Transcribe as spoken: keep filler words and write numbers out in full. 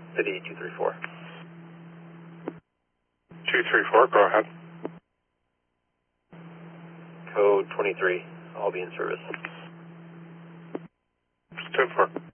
City two three four. two three four, go ahead. Code twenty-three, I'll be in service. Stood for.